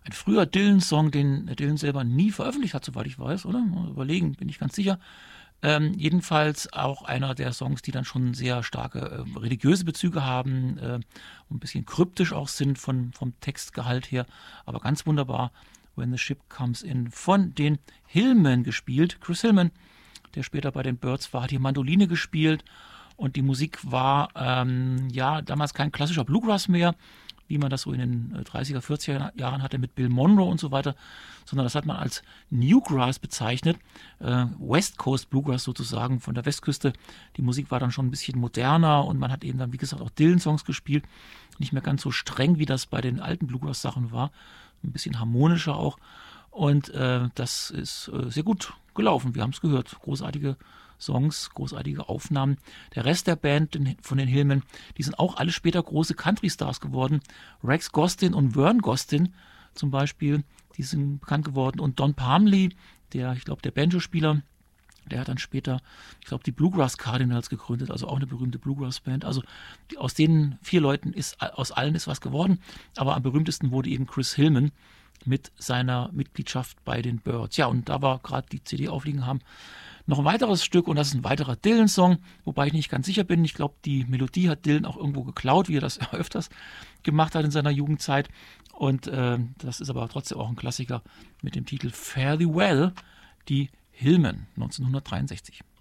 ein früher Dylan-Song, den Dylan selber nie veröffentlicht hat, soweit ich weiß, oder? Mal überlegen, bin ich ganz sicher. Jedenfalls auch einer der Songs, die dann schon sehr starke religiöse Bezüge haben, ein bisschen kryptisch auch sind vom Textgehalt her, aber ganz wunderbar. When the Ship Comes In von den Hillman gespielt. Chris Hillman, der später bei den Byrds war, hat hier Mandoline gespielt und die Musik war damals kein klassischer Bluegrass mehr, wie man das so in den 30er, 40er Jahren hatte mit Bill Monroe und so weiter, sondern das hat man als Newgrass bezeichnet, West Coast Bluegrass sozusagen von der Westküste. Die Musik war dann schon ein bisschen moderner und man hat eben dann, wie gesagt, auch Dylan-Songs gespielt, nicht mehr ganz so streng, wie das bei den alten Bluegrass-Sachen war, ein bisschen harmonischer auch und das ist sehr gut gelaufen, wir haben es gehört, großartige Songs, großartige Aufnahmen. Der Rest der Band von den Hillman, die sind auch alle später große Country-Stars geworden. Rex Gostin und Vern Gostin zum Beispiel, die sind bekannt geworden. Und Don Parmley, der Banjo-Spieler, der hat dann später, ich glaube, die Bluegrass Cardinals gegründet, also auch eine berühmte Bluegrass-Band. Also aus den 4 Leuten aus allen ist was geworden. Aber am berühmtesten wurde eben Chris Hillman mit seiner Mitgliedschaft bei den Byrds. Ja, und da wir gerade die CD aufliegen haben, noch ein weiteres Stück und das ist ein weiterer Dylan-Song, wobei ich nicht ganz sicher bin. Ich glaube, die Melodie hat Dylan auch irgendwo geklaut, wie er das öfters gemacht hat in seiner Jugendzeit. Und das ist aber trotzdem auch ein Klassiker mit dem Titel Fare Thee Well, die Hillman 1963.